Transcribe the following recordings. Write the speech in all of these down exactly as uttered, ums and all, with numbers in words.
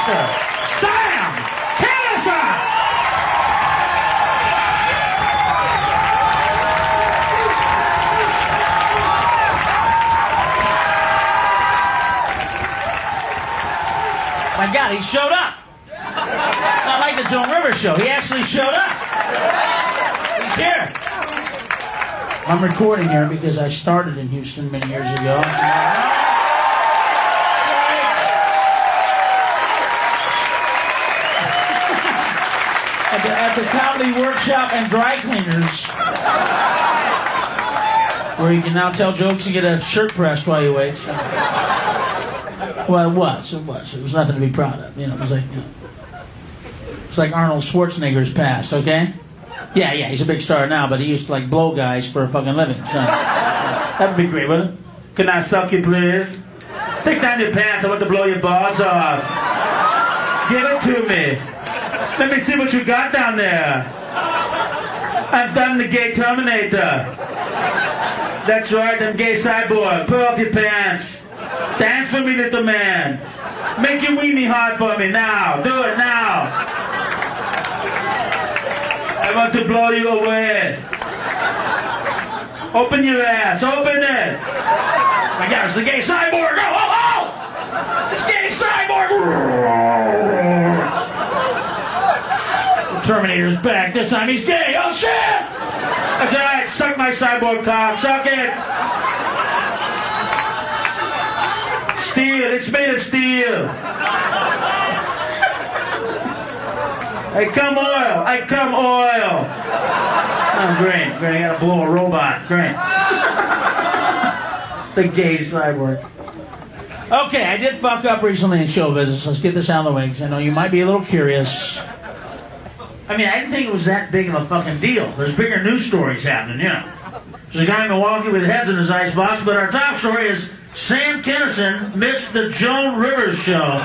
Mister Sam Kinison! My God, he showed up. It's not like the Joan Rivers show. He actually showed up. He's here. I'm recording here because I started in Houston many years ago. at, the, at the Comedy Workshop and Dry Cleaners, where you can now tell jokes and get a shirt pressed while you wait. So. Well, it was. It was. It was nothing to be proud of. You know, it was like, you know, it's like Arnold Schwarzenegger's past. Okay. Yeah, yeah, he's a big star now, but he used to like blow guys for a fucking living. So that would be great, wouldn't it? Can I suck you, please? Take down your pants. I want to blow your balls off. Give it to me. Let me see what you got down there. I've done the gay Terminator. That's right, I'm gay cyborg. Pull off your pants. Dance for me, little man. Make your weenie hard for me now. Do it now. I want to blow you away. Open your ass. Open it. My God, it's the gay cyborg. Oh, oh, oh! It's gay cyborg. The Terminator's back. This time he's gay. Oh, shit! That's all right. Suck my cyborg cock. Suck it. Steel. It's made of steel. I come oil. I come oil. Oh, great. Great. I gotta blow a robot. Great. The gay cyborg. Okay, I did fuck up recently in show business. Let's get this out of the way, because I know you might be a little curious. I mean, I didn't think it was that big of a fucking deal. There's bigger news stories happening, you know. There's a guy in Milwaukee with heads in his icebox, but our top story is Sam Kinison missed the Joan Rivers show.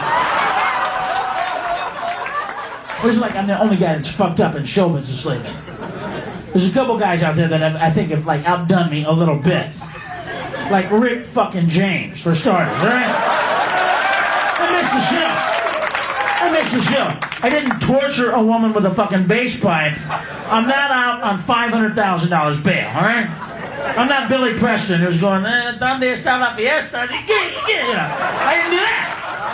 This is like I'm the only guy that's fucked up in show business lately. There's a couple guys out there that have, I think have like outdone me a little bit. Like Rick fucking James, for starters, alright? I missed the show. I missed the show. I didn't torture a woman with a fucking bass pipe. I'm not out on five hundred thousand dollars bail, alright? I'm not Billy Preston who's going, eh, donde está la fiesta? You know, I didn't do that.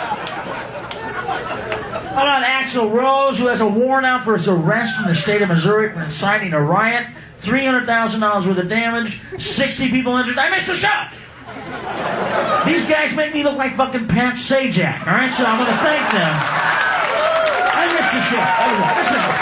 I'm not Axl Rose, who has a warrant out for his arrest in the state of Missouri for inciting a riot. three hundred thousand dollars worth of damage, sixty people injured. I missed the shot. These guys make me look like fucking Pat Sajak, all right? So I'm going to thank them. I missed the show. I missed the show.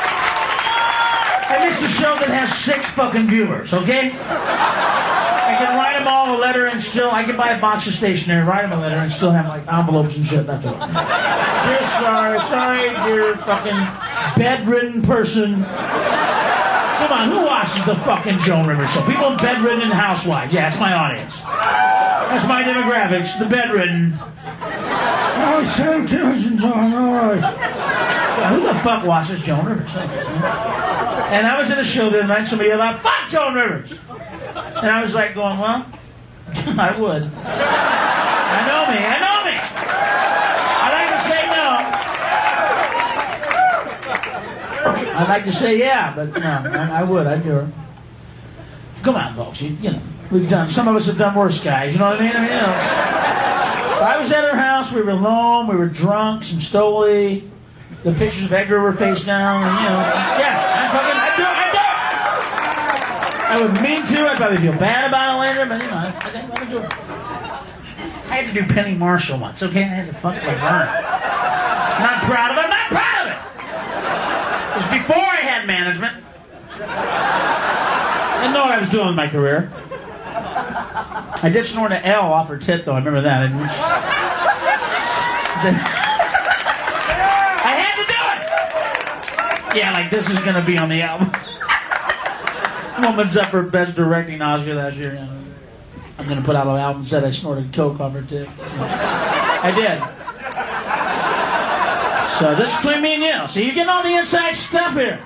I missed the show that has six fucking viewers, okay? I can write them all a letter and still, I can buy a box of stationery, write them a letter and still have like envelopes and shit, that's all. Dear sorry, sorry, dear fucking bedridden person. Come on, who watches the fucking Joan Rivers show? People bedridden and housewives. Yeah, that's my audience. That's my demographics, the bedridden. Oh, Sam Kinison's on, all right. Yeah, who the fuck watches Joan Rivers? And I was in a show the other night, somebody yelled out, fuck Joan Rivers! And I was like going, well, I would. I know me, I know me! I'd like to say yeah, but no, I, I would, I'd do it. Come on, folks, you, you know, we've done, some of us have done worse, guys, you know what I mean? I mean, you know, I was at her house, we were alone, we were drunk, some Stoli, the pictures of Edgar were face down, and you know, yeah, I fucking, I'd do it, I'd do it! I would mean to, I'd probably feel bad about it later, but you know, I, I think I would do it. I had to do Penny Marshall once, okay? I had to fuck Laverne. Not proud of it, I'm not proud of it! It was before I had management. I didn't know what I was doing with my career. I did snort an L off her tit, though. I remember that. I, I had to do it! Yeah, like this is going to be on the album. Woman's up for Best Directing Oscar last year. You know. I'm going to put out an album that said I snorted coke off her tit. I did. So this is between me and you. See, you're getting all the inside stuff here.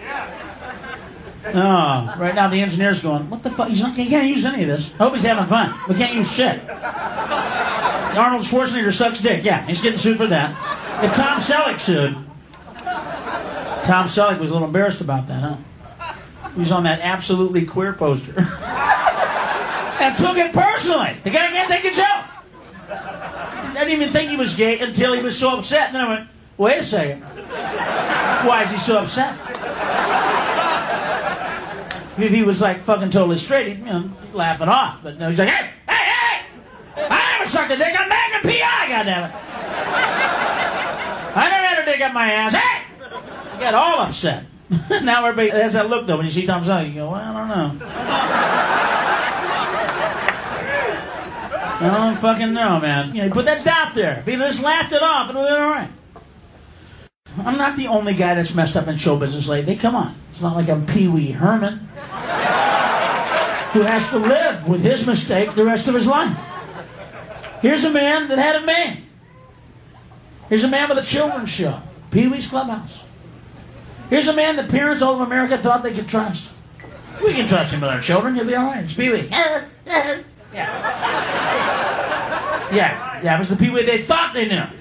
Oh, right now the engineer's going, what the fuck? He's not, he can't use any of this. I hope he's having fun. We can't use shit. Arnold Schwarzenegger sucks dick. Yeah, he's getting sued for that. If Tom Selleck sued. Tom Selleck was a little embarrassed about that, huh? He was on that Absolutely Queer poster. And took it personally. The guy can't take a joke. I didn't even think he was gay until he was so upset. And then I went, wait a second. Why is he so upset? If he was like fucking totally straight, he'd, you know, laugh it off. But no, he's like, hey, hey, hey! I never sucked a dick. I'm Magnum P I, goddammit. I never had a dick up my ass. Hey! He got all upset. Now everybody has that look, though. When you see Tom Selleck, you go, well, I don't know. I don't fucking know, man. You know, put that doubt there. If he just laughed it off, it would have been all right. I'm not the only guy that's messed up in show business lately. Come on. It's not like I'm Pee Wee Herman, who has to live with his mistake the rest of his life. Here's a man that had a man. Here's a man with a children's show, Pee Wee's Clubhouse. Here's a man that parents all over America thought they could trust. We can trust him with our children. He'll be all right. It's Pee Wee. Yeah. Yeah. Yeah, it was the Pee Wee they thought they knew.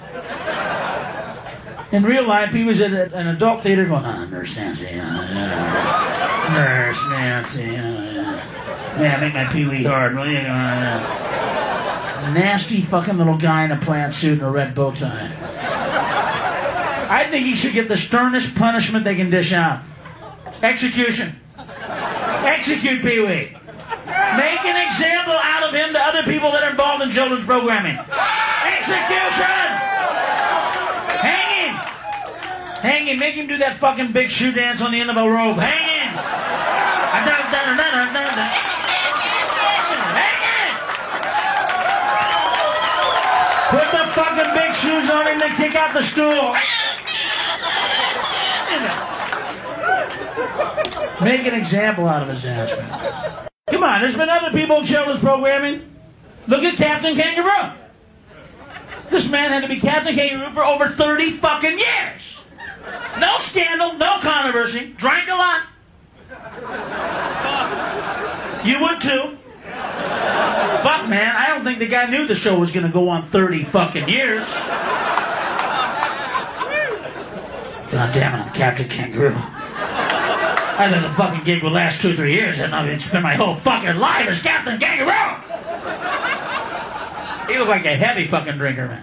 In real life, he was at a, an adult theater going, oh, Nurse Nancy, uh, uh, Nurse Nancy, uh, uh, yeah, make my Pee Wee hard, will you? Uh, uh. Nasty fucking little guy in a plaid suit and a red bow tie. I think he should get the sternest punishment they can dish out. Execution. Execute Pee Wee. Make an example out of him to other people that are involved in children's programming. Execution! Hang him! Hang him. Make him do that fucking big shoe dance on the end of a rope. Hang him! Hang him! Put the fucking big shoes on him and kick out the stool. Make an example out of his ass, man. Come on, there's been other people in children's programming. Look at Captain Kangaroo. This man had to be Captain Kangaroo for over thirty fucking years. No scandal, no controversy. Drank a lot. You would too. But man, I don't think the guy knew the show was going to go on thirty fucking years. God damn it, I'm Captain Kangaroo. I thought the fucking gig would last two or three years, and I'd spend my whole fucking life as Captain Kangaroo. He looked like a heavy fucking drinker, man.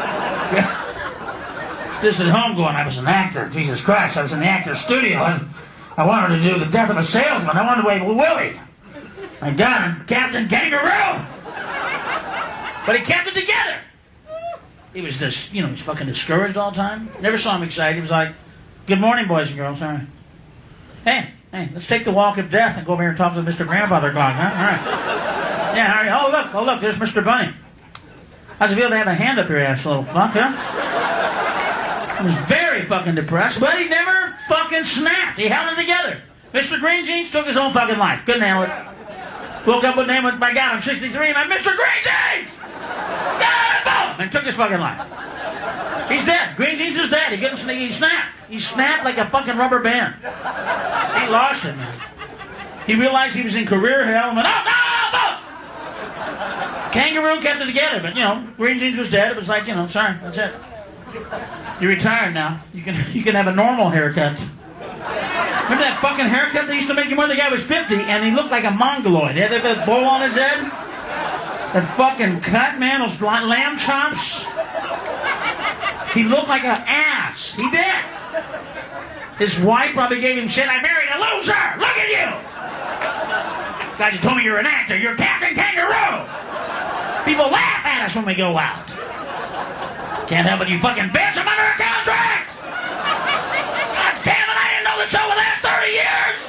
Just at home going, I was an actor. Jesus Christ, I was in the actor's studio. I, I wanted to do the death of a salesman. I wanted to wave Willie. My God, I'm Captain Kangaroo. But he kept it together. He was just, you know, he's fucking discouraged all the time. Never saw him excited. He was like, good morning, boys and girls. All right. Hey, hey, let's take the walk of death and go over here and talk to Mister Grandfather Clock, huh? All right. Yeah, all right. Oh, look, oh, look, there's Mister Bunny. How's it feel to have a hand up your ass, little fuck, huh? He was very fucking depressed, but he never fucking snapped. He held it together. Mister Green Jeans took his own fucking life. Couldn't handle it. Woke up one day and went, my God, I'm sixty-three, and I'm Mister Green Jeans! Yeah, boom! And took his fucking life. He's dead. Green Jeans is dead. He couldn't he snapped. He snapped like a fucking rubber band. He lost it, man. He realized he was in career hell and went, oh, no, no! Kangaroo kept it together, but, you know, Green Jeans was dead. It was like, you know, sorry, that's it. You're retired now. You can you can have a normal haircut. Remember that fucking haircut they used to make him when the guy was fifty and he looked like a mongoloid? He had that bowl on his head. That fucking cut, man, those lamb chops. He looked like an ass. He did. His wife probably gave him shit. I married a loser. Look at you. God, you told me you're an actor. You're Captain Kangaroo. People laugh at us when we go out. Can't help it, you fucking bitch. I'm under a contract. God damn it, I didn't know the show would last thirty years.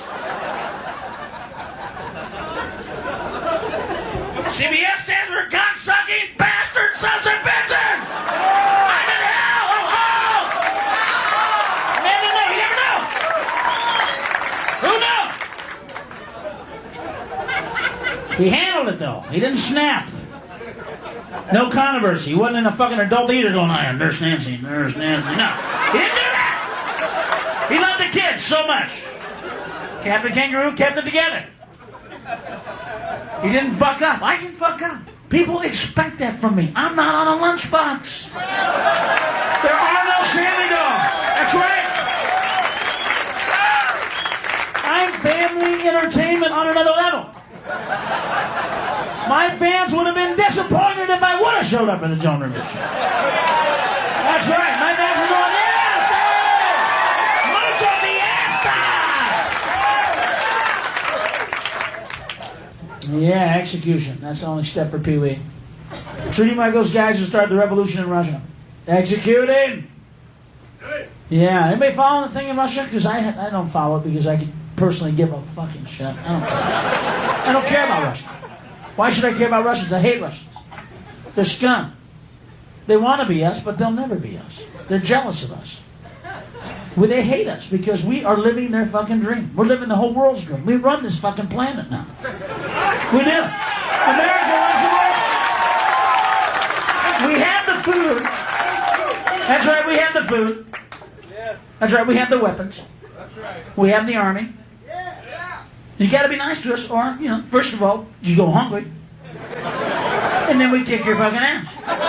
C B S stands for cocksucking bastard sons of bitches. I'm in hell. Oh, oh. Man, you know, you never know. Who knew? He handled it, though. He didn't snap. No controversy. He wasn't in a fucking adult theater going, I am Nurse Nancy, Nurse Nancy. No. He didn't do that. He loved the kids so much. Captain Kangaroo kept it together. He didn't fuck up. I can fuck up. People expect that from me. I'm not on a lunchbox. There are no Stanley dogs. That's right. I'm family entertainment on another level. My fans would have been disappointed if I would have showed up for the Joan Rivers show. That's right. My fans are going, yes, hey! Mucho fiesta! Yeah, execution. That's the only step for Pee Wee. Treat him like those guys who started the revolution in Russia. Execute him! Yeah, anybody follow the thing in Russia? Because I, I don't follow it because I can personally give a fucking shit. I don't care. I don't care about Russia. Why should I care about Russians? I hate Russians. They're scum. They want to be us, but they'll never be us. They're jealous of us. Well, they hate us because we are living their fucking dream. We're living the whole world's dream. We run this fucking planet now. We do. America runs the world. We have the food. That's right, we have the food. That's right, we have the weapons. We have the army. You got to be nice to us, or, you know, first of all, you go hungry, and then we kick your fucking ass.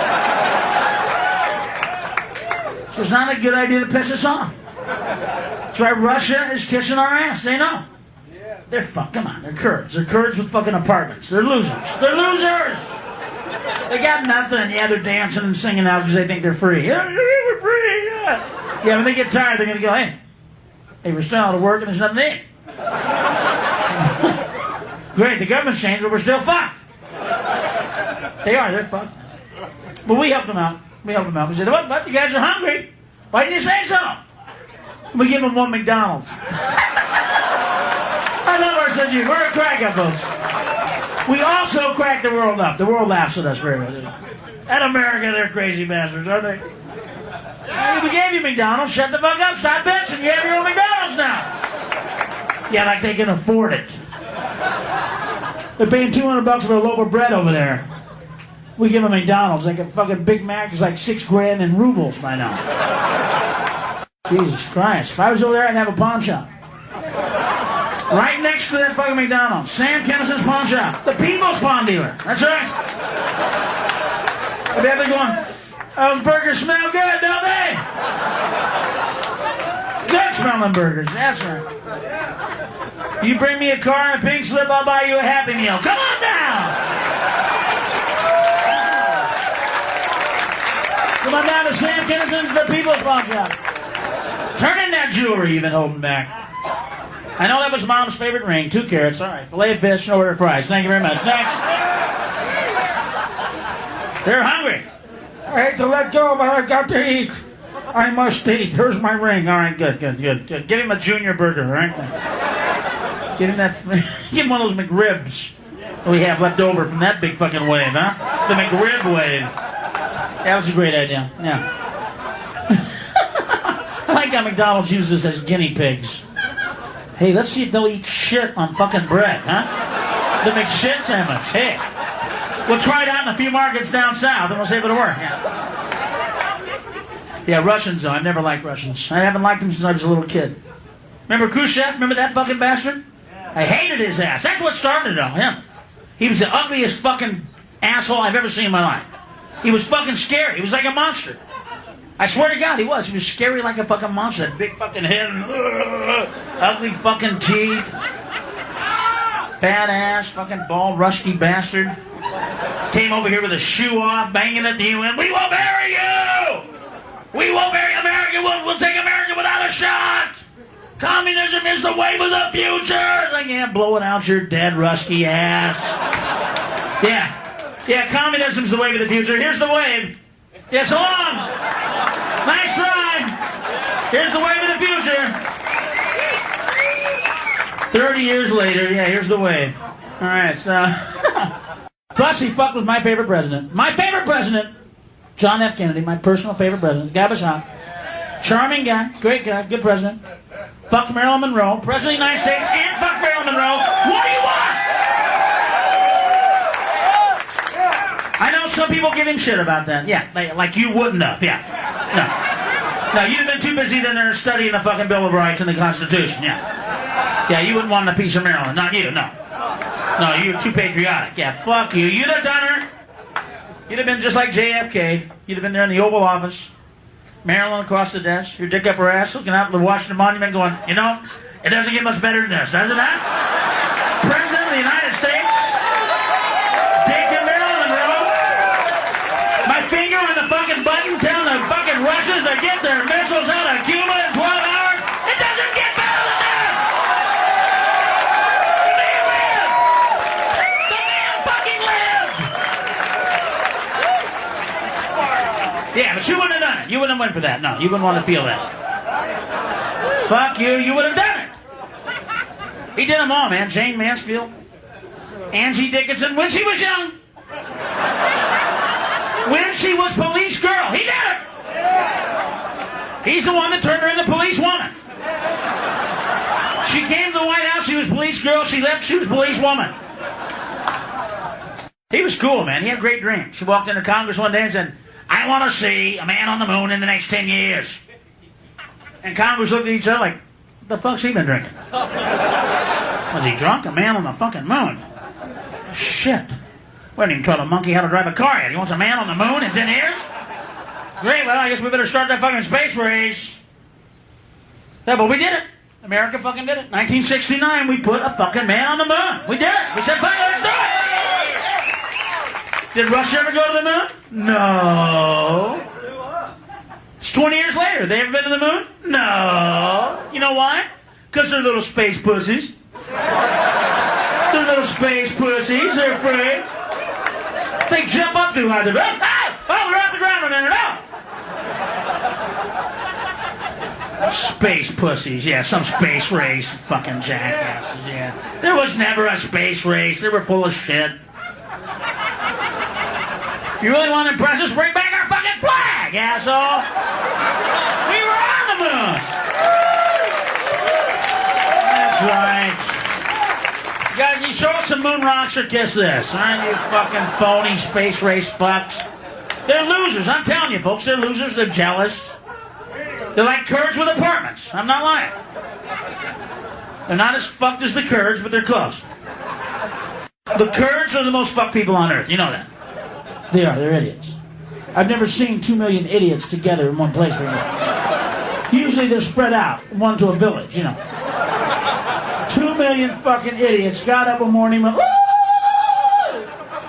So it's not a good idea to piss us off. That's why Russia is kissing our ass. They know. They're fuck. Come on, they're Kurds. They're Kurds with fucking apartments. They're losers. They're losers. They got nothing. Yeah, they're dancing and singing out because they think they're free. Yeah, we're free. Yeah. Yeah, when they get tired, they're gonna go, hey, hey, we're still out of work and there's nothing to eat. Great, the government's changed, but we're still fucked. They are, they're fucked. But we helped them out. We helped them out. We said, what, what, you guys are hungry? Why didn't you say so? We give them one McDonald's. I love our sense of humor. We're a crack up, folks. We also crack the world up. The world laughs at us very much. At America, they're crazy bastards, aren't they? Hey, we gave you McDonald's. Shut the fuck up. Stop bitching. You have your own McDonald's now. Yeah, like they can afford it. They're paying two hundred bucks for a loaf of bread over there. We give them McDonald's. Like a fucking Big Mac is like six grand in rubles by now. Jesus Christ. If I was over there, I'd have a pawn shop. Right next to that fucking McDonald's. Sam Kinnison's pawn shop. The People's Pawn Dealer. That's right. I'd be out there going, those burgers smell good, don't they? Good smelling burgers. That's right. You bring me a car and a pink slip, I'll buy you a Happy Meal. Come on down! Come on down to Sam Kinnison's The People's Pawn Shop. Turn in that jewelry you've been holding back. I know that was Mom's favorite ring. Two carats. All right. Filet of fish, no order of fries. Thank you very much. Next. They're hungry. I hate to let go, but I've got to eat. I must eat. Here's my ring. All right, good, good, good, good. Give him a junior burger, all right? Give him that. Give him one of those McRibs that we have left over from that big fucking wave, huh? The McRib wave. That was a great idea. Yeah. I like how McDonald's uses this as guinea pigs. Hey, let's see if they'll eat shit on fucking bread, huh? The McShit sandwich. Hey, we'll try it out in a few markets down south, and we'll see if it'll work. Yeah. Yeah, Russians, though. I've never liked Russians. I haven't liked them since I was a little kid. Remember Khrushchev? Remember that fucking bastard? I hated his ass. That's what started it all, yeah. He was the ugliest fucking asshole I've ever seen in my life. He was fucking scary. He was like a monster. I swear to God, he was. He was scary like a fucking monster. That big fucking head, uh, ugly fucking teeth, fat ass, fucking bald, rusty bastard. Came over here with a shoe off, banging at the U N. We will bury you! We will bury America! We'll, we'll take America without a shot! Communism is the wave of the future! Like, yeah, blowing out your dead, rusty ass. Yeah. Yeah, communism's the wave of the future. Here's the wave. Yeah, so long! Nice try! Here's the wave of the future. Thirty years later, yeah, here's the wave. All right, so... Plus, he fucked with my favorite president. My favorite president! John F. Kennedy, my personal favorite president. Gabashan. Charming guy, great guy, good president. Fucked Marilyn Monroe, president of the United States, and fucked Marilyn Monroe. What do you want? I know some people give him shit about that. Yeah, like, like you wouldn't have. Yeah. No. No, you'd have been too busy then there studying the fucking Bill of Rights and the Constitution. Yeah. Yeah, you wouldn't want a piece of Maryland. Not you, no. No, you're too patriotic. Yeah, fuck you. You'd have done her. You'd have been just like J F K. You'd have been there in the Oval Office. Marilyn across the desk, your dick up her ass, looking out at the Washington Monument going, you know, it doesn't get much better than this, does it not? President of the United States, dick in Maryland Monroe, my finger on the fucking button telling the fucking Russians to get their missiles out of Cuba in twelve hours. It doesn't get better than this! The man lived! The man fucking lived! Yeah, but you wouldn't have done it. You wouldn't have went for that. No, you wouldn't want to feel that. Fuck you, you would have done it. He did them all, man. Jane Mansfield, Angie Dickinson, when she was young. When she was police girl. He did it. He's the one that turned her into police woman. She came to the White House, she was police girl. She left, she was police woman. He was cool, man. He had a great dream. She walked into Congress one day and said, I want to see a man on the moon in the next ten years. And Congress looked at each other like, what the fuck's he been drinking? Was he drunk? A man on the fucking moon? Shit. We haven't even taught a monkey how to drive a car yet. He wants a man on the moon in ten years? Great, well, I guess we better start that fucking space race. Yeah, but we did it. America fucking did it. nineteen sixty-nine, we put a fucking man on the moon. We did it. We said, fuck it, let's do it. Did Russia ever go to the moon? No. It's twenty years later. They ever been to the moon? No. You know why? Because they're little space pussies. They're little space pussies. They're afraid. They jump up too high. They're like, oh, oh, we're off the ground a minute. Oh. Space pussies. Yeah, some space race. Fucking jackasses. Yeah. There was never a space race. They were full of shit. You really want to impress us? Bring back our fucking flag, asshole! We were on the moon! That's right. You, got, you show us some moon rocks or kiss this, aren't you fucking phony space race fucks? They're losers, I'm telling you folks, they're losers, they're jealous. They're like Kurds with apartments, I'm not lying. They're not as fucked as the Kurds, but they're close. The Kurds are the most fucked people on earth, you know that. They are, they're idiots. I've never seen two million idiots together in one place before. Usually they're spread out, one to a village, you know. Two million fucking idiots got up one morning and went, woo!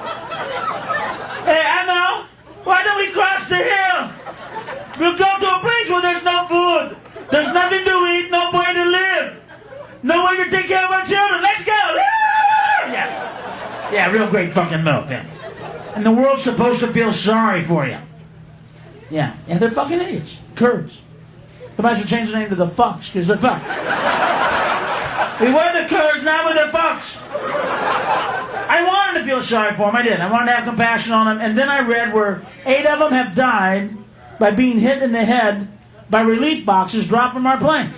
Hey, I know. Why don't we cross the hill? We'll go to a place where there's no food. There's nothing to eat, no way to live. No way to take care of our children. Let's go! Yeah. Yeah, real great fucking milk, man. And the world's supposed to feel sorry for you. Yeah, yeah, they're fucking idiots. Kurds. The might as well change the name to the fucks, because they're fucked. We were the Kurds, now we're the fucks. I wanted to feel sorry for them, I did. I wanted to have compassion on them, and then I read where eight of them have died by being hit in the head by relief boxes dropped from our planes.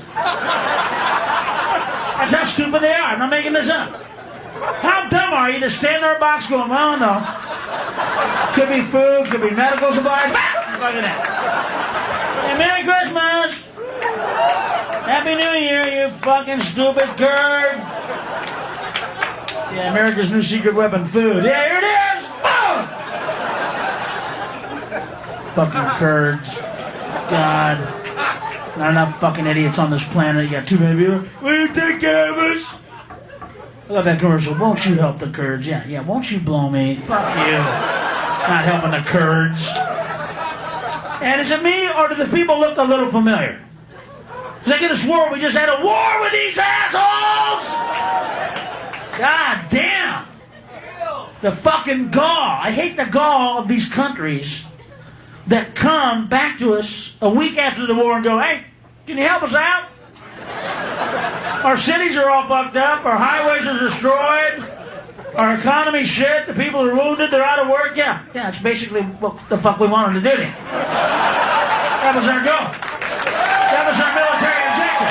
That's how stupid they are. I'm not making this up. How dumb are you to stand in our box going, well, no. Could be food, could be medical supplies. Look at that. Hey, Merry Christmas! Happy New Year, you fucking stupid Kurd! Yeah, America's new secret weapon, food. Yeah, here it is! Boom! Fucking Kurds. God. Not enough fucking idiots on this planet. You got too many people. Will you take care of us? I love that commercial. Won't you help the Kurds? Yeah, yeah, won't you blow me? Fuck you. Not helping the Kurds. And is it me, or do the people look a little familiar? Because I could have swore we just had a war with these assholes! God damn! The fucking gall. I hate the gall of these countries that come back to us a week after the war and go, hey, can you help us out? Our cities are all fucked up, our highways are destroyed, our economy's shit, the people are wounded, they're out of work. Yeah, yeah, it's basically what the fuck we wanted to do then. That was our goal. That was our military objective.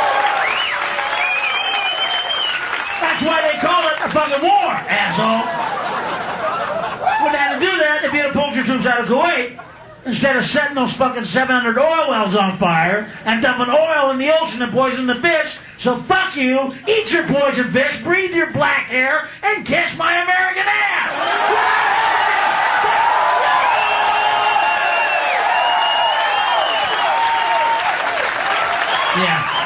That's why they call it a fucking war, asshole. Wouldn't have had to do that if you had pulled your troops out of Kuwait. Instead of setting those fucking seven hundred oil wells on fire and dumping oil in the ocean and poisoning the fish. So fuck you, eat your poison fish, breathe your black hair, and kiss my American ass!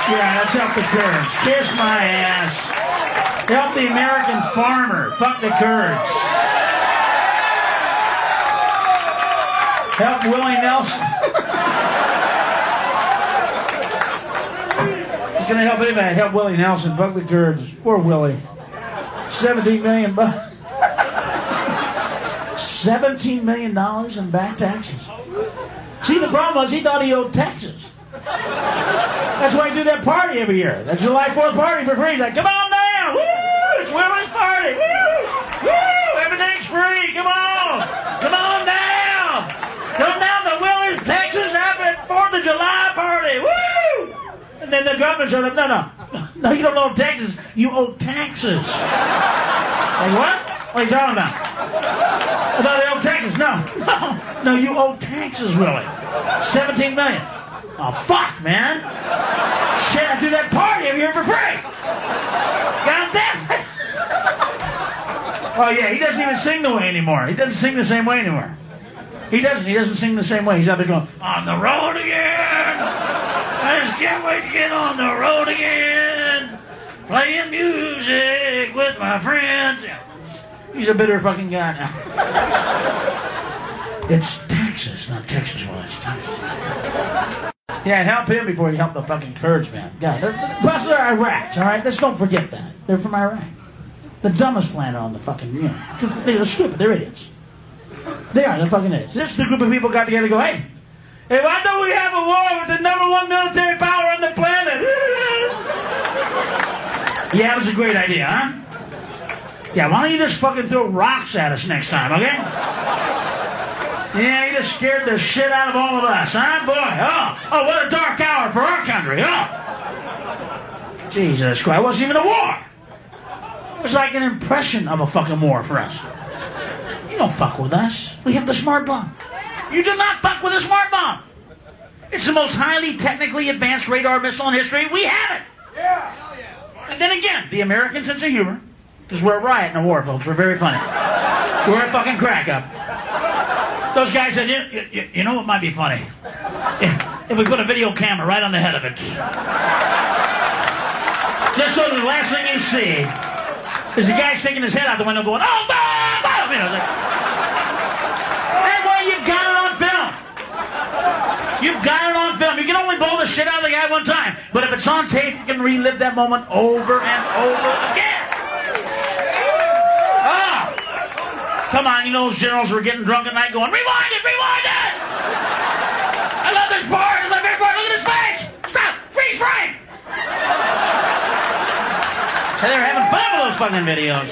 Yeah, let's help the Kurds. Kiss my ass. Help the American farmer. Fuck the Kurds. Help Willie Nelson. He's gonna help anybody. Help Willie Nelson. Fuck the Kurds. Poor Willie. Seventeen million bucks. Seventeen million dollars in back taxes. See, the problem was he thought he owed taxes. That's why he do that party every year. That July fourth party for free. He's like, come on down. Woo! It's Willie's party. Woo! Woo! Everything's free. Come on. Come on down. Come down to Willie's, Texas, have a fourth of July party. Woo! And then the government showed up. No, no. No, you don't owe taxes. You owe taxes. Like what? What are you talking about? I thought they owed taxes. No. No. No, you owe taxes, Willie. seventeen million. Oh, fuck, man. Shit, I do that party every year for free. God damn it. Oh, yeah, he doesn't even sing the way anymore. He doesn't sing the same way anymore. He doesn't. He doesn't sing the same way. He's out there going, on the road again. I just can't wait to get on the road again. Playing music with my friends. He's a bitter fucking guy now. It's taxes, not Texas. Well, it's taxes. Yeah, and help him before you help the fucking Kurds, man. God, they're, they're, plus they're Iraq, all right? Let's don't forget that. They're from Iraq. The dumbest planet on the fucking, you know. They're stupid. They're idiots. They are. They're fucking idiots. This is the group of people got together and go, hey, hey, why don't we have a war with the number one military power on the planet? Yeah, that was a great idea, huh? Yeah, why don't you just fucking throw rocks at us next time, okay? Yeah, you just scared the shit out of all of us, huh, boy? Oh, oh, what a dark hour for our country, oh. Jesus Christ, it wasn't even a war. It was like an impression of a fucking war for us. You don't fuck with us. We have the smart bomb. You do not fuck with the smart bomb. It's the most highly technically advanced radar missile in history. We have it. Yeah. And then again, the American sense of humor, because we're a riot in a war, folks. We're very funny. We're a fucking crack up. Those guys said, you, you, you know what might be funny? If, if we put a video camera right on the head of it. Just so the last thing you see is the guy sticking his head out the window going, oh, bah, bah! You know, like, that way you've got it on film. You've got it on film. You can only blow the shit out of the guy one time. But if it's on tape, you can relive that moment over and over again. Come on, you know those generals were getting drunk at night going, rewind it, rewind it! I love this part, it's my favorite part, look at his face! Stop, freeze frame! And they were having fun with those fucking videos.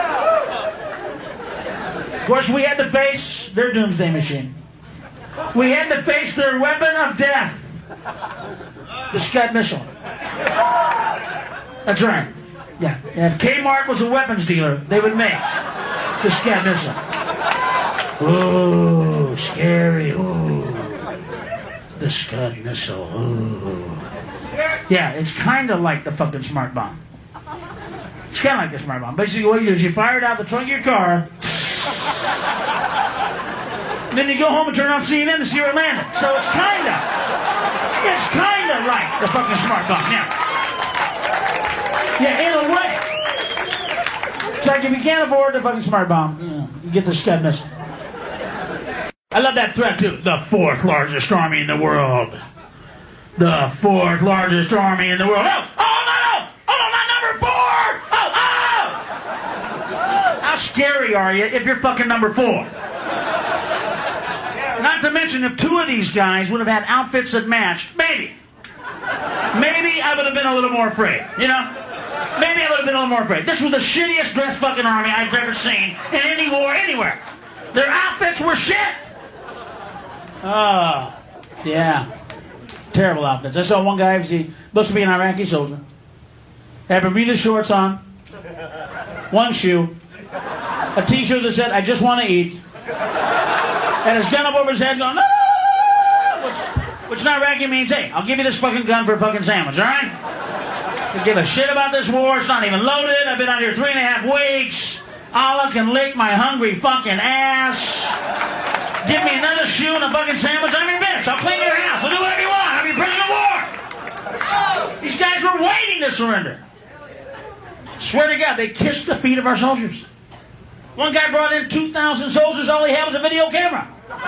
Of course, we had to face their doomsday machine. We had to face their weapon of death. The Scud missile. That's right. Yeah. And if Kmart was a weapons dealer, they would make the Scud missile. Ooh, scary. Ooh. The Scud missile. Ooh. Yeah, it's kind of like the fucking smart bomb. It's kind of like the smart bomb. Basically, what you do is you fire it out the trunk of your car, and then you go home and turn on C N N to see where it landed. So it's kind of, it's kind of like the fucking smart bomb. Yeah. Yeah, in a way. It's like if you can't afford the fucking smart bomb, you know, you get the Scud missile. I love that threat too. The fourth largest army in the world. The fourth largest army in the world. Oh, oh no, no! Oh no, not number four! Oh, oh! How scary are you if you're fucking number four? Not to mention, if two of these guys would have had outfits that matched, maybe. Maybe I would have been a little more afraid, you know? Maybe I would have been a little more afraid. This was the shittiest dressed fucking army I've ever seen in any war anywhere. Their outfits were shit. Oh, yeah. Terrible outfits. I saw one guy, he was supposed to be an Iraqi soldier. Had Bermuda shorts on, one shoe, a t-shirt that said, I just want to eat, and his gun up over his head going, no, which, which in Iraqi means, hey, I'll give you this fucking gun for a fucking sandwich, all right? I give a shit about this war. It's not even loaded. I've been out here three and a half weeks. Allah can lick my hungry fucking ass. Give me another shoe and a fucking sandwich. I'm your bitch. I'll clean your house. I'll do whatever you want. I'm your prisoner of war. These guys surrender. Swear to God, they kissed the feet of our soldiers. One guy brought in two thousand soldiers, all he had was a video camera.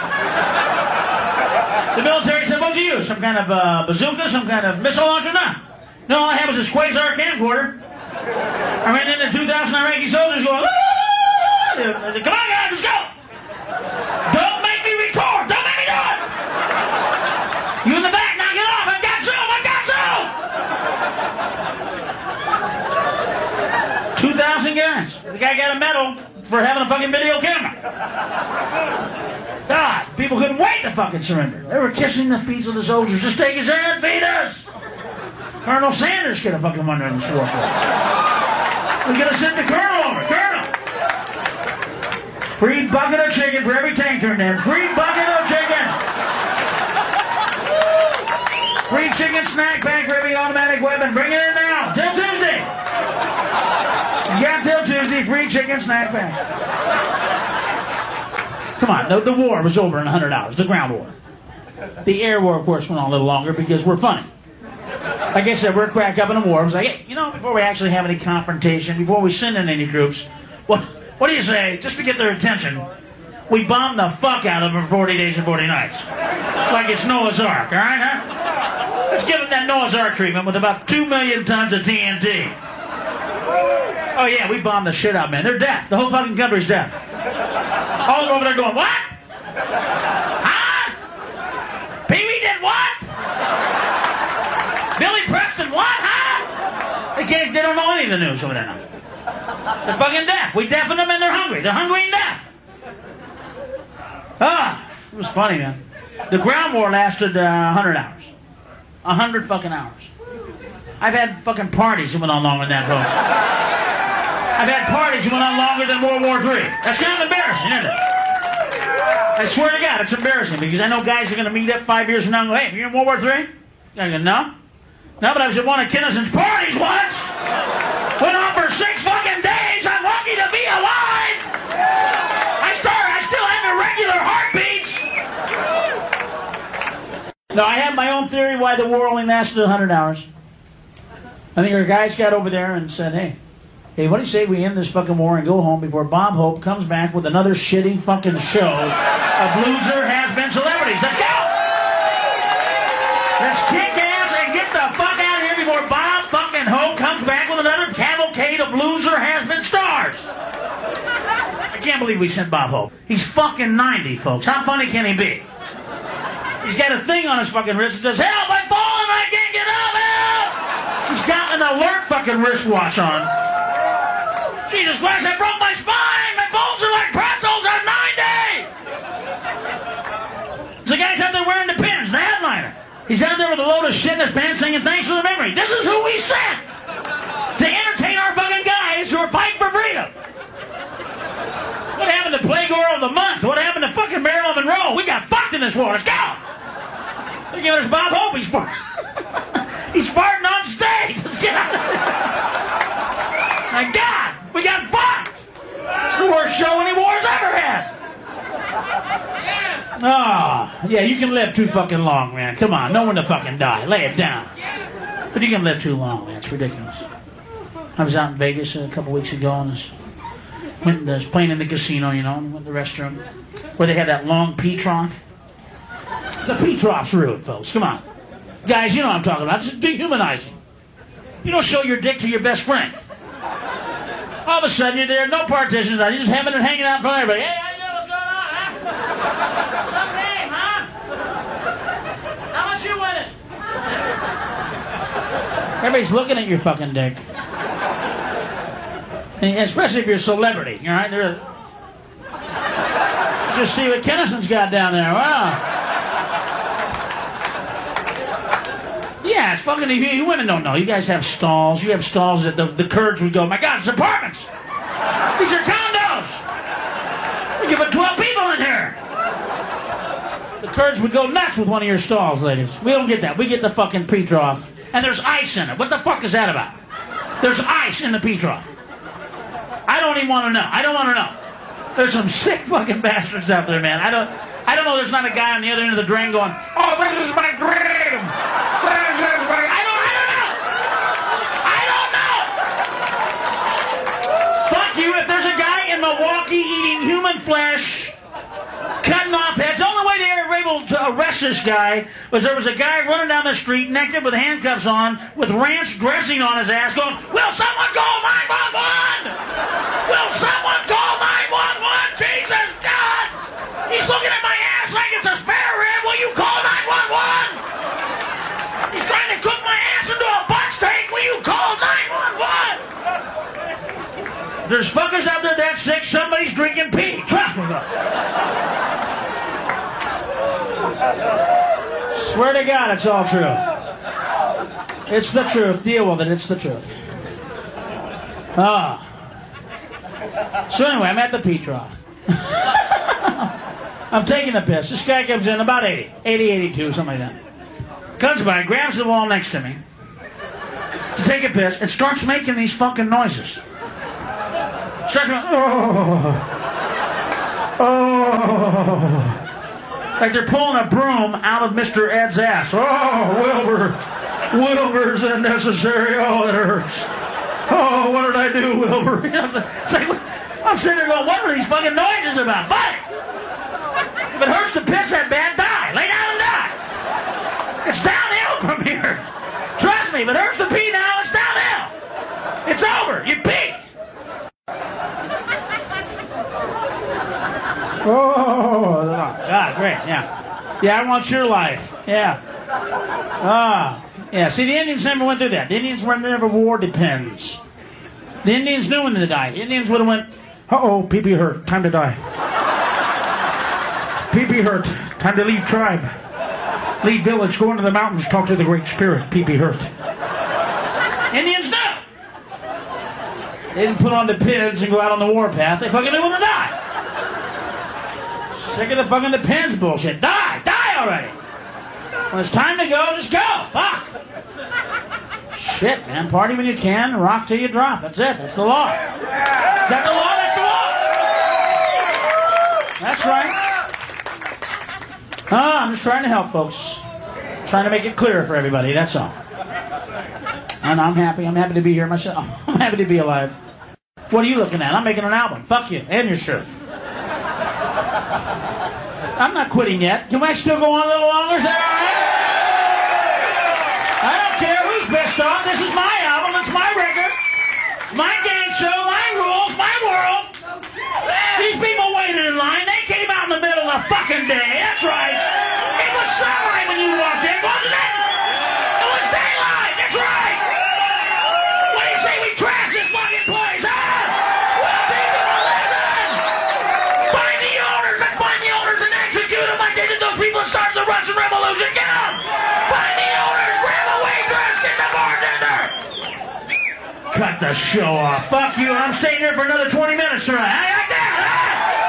The military said, what'd you use? Some kind of uh, bazooka, some kind of missile launcher? No. No, all I had was this Quasar camcorder. I ran into two thousand Iraqi soldiers going, I said, come on guys, let's go. Don't make me record. Don't make me do it. You in the back, knock it off. I've got Zoom. I've got Zoom. two thousand guys. The guy got a medal for having a fucking video camera. God, people couldn't wait to fucking surrender. They were kissing the feet of the soldiers. Just take his hand, feed us. Colonel Sanders could have fucking won in the war. We could have sent the colonel over. Colonel! Free bucket of chicken for every tank turned in. Free bucket of chicken! Free chicken snack pack for every automatic weapon. Bring it in now. Till Tuesday. You got till Tuesday. Free chicken snack pack. Come on, the, the war was over in one hundred hours. The ground war. The air war, of course, went on a little longer because we're funny. Like I said, we're cracked up in a war. I was like, hey, you know, before we actually have any confrontation, before we send in any troops, what, what do you say, just to get their attention, we bomb the fuck out of them for forty days and forty nights. Like it's Noah's Ark, all right, huh? Let's give them that Noah's Ark treatment with about two million tons of T N T. Oh, yeah, we bombed the shit out, man. They're deaf. The whole fucking country's deaf. All over there going, what? Huh? Pee-wee did what? Billy Preston, what, huh? They can't, they don't know any of the news over there now. They're fucking deaf. We deafen them and they're hungry. They're hungry and deaf. Ah, it was funny, man. The ground war lasted uh, one hundred hours. one hundred fucking hours. I've had fucking parties that went on longer than that, folks. I've had parties that went on longer than World War Three. That's kind of embarrassing, isn't it? I swear to God, it's embarrassing because I know guys are going to meet up five years from now and go, hey, you're in World War Three? I go, no. No, but I was at one of Kinnison's parties once. Went on for six fucking days. I'm lucky to be alive. I start, I still have irregular heartbeats. No, I have my own theory why the war only lasted one hundred hours. I think our guys got over there and said, hey, hey, what do you say we end this fucking war and go home before Bob Hope comes back with another shitty fucking show of loser has-been celebrities? Let's go! Let's kick ass and get the fuck out of here before Bob fucking Hope comes back with another cavalcade of loser has-been stars. I can't believe we sent Bob Hope. He's fucking ninety, folks. How funny can he be? He's got a thing on his fucking wrist that says, help, I'm falling, I can't get up, help! He's got an alert fucking wristwatch on. Jesus Christ, I broke my spine! My bones are like pretzels, I'm ninety! So the guy's out there wearing the pins, the headliner. He's out there with a load of shit in his pants singing thanks for the memory. This is who we sent to entertain our fucking guys who are fighting for freedom. What happened to Play Girl of the Month? What happened to fucking Marilyn Monroe? We got fucked in this war. Let's go! They're giving us Bob Hope. He's farting. He's farting on stage. Let's get out of here. My God, we got fucked. It's the worst show any war's ever had. Oh, yeah, you can live too fucking long, man. Come on, no one to fucking die. Lay it down. But you can live too long, man. It's ridiculous. I was out in Vegas a couple weeks ago and was, went, I was playing in the casino, you know, and went to the restroom where they had that long pee trough. The pee trough's rude, folks. Come on. Guys, you know what I'm talking about. It's dehumanizing. You don't show your dick to your best friend. All of a sudden, you're there, no partitions on. You're just having it hanging out in front of everybody. Hey, how you doing? What's going on, huh? Some name, huh? How much you winning? Everybody's looking at your fucking dick. And especially if you're a celebrity, all right? They're, just see what Kinnison's got down there. Wow. Yeah, it's fucking, you women don't know. You guys have stalls. You have stalls that the, the Kurds would go, my God, it's apartments. These are condos. We can put twelve people in here. The Kurds would go nuts with one of your stalls, ladies. We don't get that. We get the fucking pee trough. And there's ice in it. What the fuck is that about? There's ice in the pee trough. I don't even want to know. I don't want to know. There's some sick fucking bastards out there, man. I don't I don't know there's not a guy on the other end of the drain going, oh, this is my dream. I don't, I don't know. I Milwaukee eating human flesh, cutting off heads. The only way they were able to arrest this guy was there was a guy running down the street naked with handcuffs on with ranch dressing on his ass going, will someone call nine one one? Will someone call nine one one? Jesus God! He's looking at my ass like it's a spare rib. Will you call nine one one? He's trying to cook my ass into a butt steak. Will you call nine one one? If there's fuckers out there that sick, somebody's drinking pee. Trust me, though. Swear to God, it's all true. It's the truth. Deal with it. It's the truth. Ah. So anyway, I'm at the pee trough. I'm taking the piss. This guy comes in about eighty. eighty, eighty-two, something like that. Comes by, grabs the wall next to me to take a piss, and starts making these fucking noises. Starts going, oh. Oh. Like they're pulling a broom out of Mister Ed's ass. Oh, Wilbur. Wilbur's unnecessary. Oh, it hurts. Oh, what did I do, Wilbur? You know, it's like, I'm sitting there going, what are these fucking noises about? Buddy! If it hurts to piss that bad, die. Lay down and die. It's downhill from here. Trust me, if it hurts to pee now, it's downhill. It's over. You peed. Oh, God, great, yeah. Yeah, I want your life. Yeah. Ah, yeah. See, the Indians never went through that. The Indians were never war depends. The Indians knew when to die. The Indians would have went, uh-oh, pee-pee hurt. Time to die. Pee-pee hurt. Time to leave tribe. Leave village. Go into the mountains. Talk to the Great Spirit. Pee-pee hurt. Indians knew. They didn't put on the pins and go out on the warpath. They fucking knew when to die. Sick of the fucking depends bullshit. Die! Die already! When it's time to go, just go! Fuck! Shit, man. Party when you can, rock till you drop. That's it. That's the law. Is that the law? That's the law! That's right. Ah, I'm just trying to help, folks. Trying to make it clear for everybody, that's all. And I'm happy. I'm happy to be here myself. I'm happy to be alive. What are you looking at? I'm making an album. Fuck you. And your shirt. I'm not quitting yet. Can I still go on a little longer? Is that all right? I don't care who's pissed off. This is my album. It's my record. My game show. My rules. My world. These people waited in line. They came out in the middle of the fucking day. That's right. It was sunlight when you walked in, wasn't it? It was daylight. That's right. What do you say we trash this fucking place, huh? Well, people will listen. Find the owners. Let's find the owners and execute them like they did those people that started the Russian Revolution. Get them. Find the owners. Grab the waitress. Get the bartender. Cut the show off. Fuck you. I'm staying here for another twenty minutes, sir. How you like that, huh?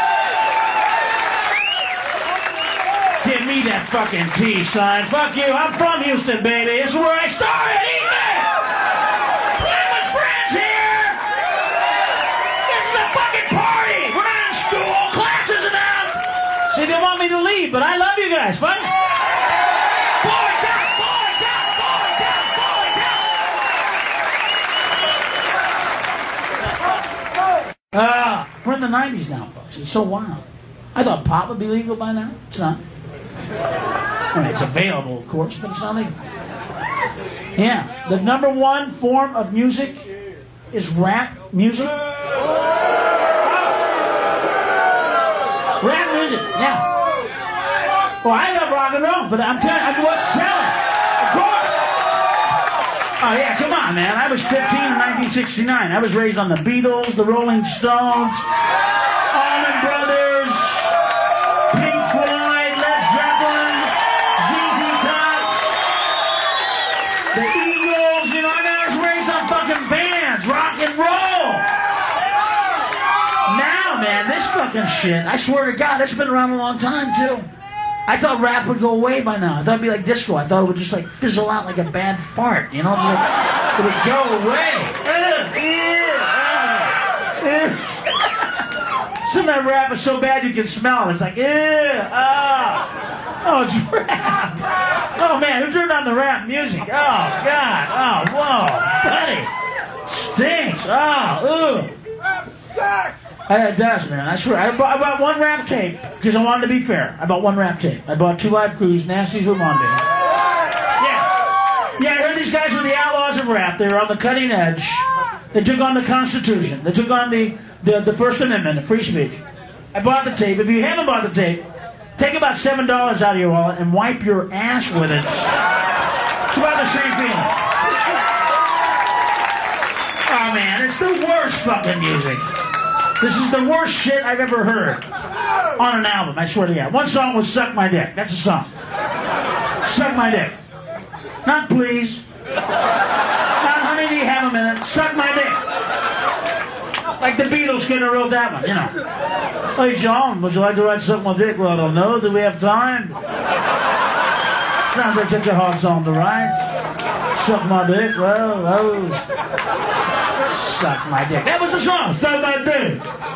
Give me that fucking T sign. Fuck you. I'm from Houston, baby. This is where I started. Eat me. I'm with friends here. This is a fucking party. We're not in school. Class isn't out. See, they want me to leave, but I love you guys. Fine. Ah, uh, we're in the nineties now, folks. It's so wild. I thought pop would be legal by now. It's not. I mean, it's available, of course, but it's not legal. Yeah, the number one form of music is rap music. Rap music, yeah. Well, I love rock and roll, but I'm telling you, I mean, what's selling? Of course. Oh, yeah, come on, man. I was fifteen in nineteen sixty-nine. I was raised on the Beatles, the Rolling Stones, Allman Brothers, Pink Floyd, Led Zeppelin, Z Z Top, the Eagles. You know, I mean, I was raised on fucking bands, rock and roll. Now, man, this fucking shit, I swear to God, it's been around a long time, too. I thought rap would go away by now. I thought it'd be like disco. I thought it would just like fizzle out like a bad fart, you know? Just like, it would go away. Some of that rap is so bad you can smell it. It's like, ew, ah. Oh, it's rap. Oh, man, who turned on the rap music? Oh, God. Oh, whoa. Buddy. Stinks. Oh, ooh. Rap sucks. Uh, it does, man. I swear. I bought, I bought one rap tape because I wanted to be fair. I bought one rap tape. I bought Two Live Crews, Nasty's Ramondi. Yeah. Yeah, I heard these guys were the outlaws of rap. They were on the cutting edge. They took on the Constitution. They took on the, the, the First Amendment, the free speech. I bought the tape. If you haven't bought the tape, take about seven dollars out of your wallet and wipe your ass with it. It's about the same feeling. Oh, man, it's the worst fucking music. This is the worst shit I've ever heard on an album, I swear to God. One song was Suck My Dick. That's a song. Suck My Dick. Not Please. Not Honey, Do You Have a Minute. Suck My Dick. Like the Beatles couldn't have wrote that one, you know. Hey, John, would you like to write Suck My Dick? Well, I don't know. Do we have time? Sounds like such a hard song to write. Suck My Dick. Well, oh. Suck My Dick. That was the song. Suck My Dick.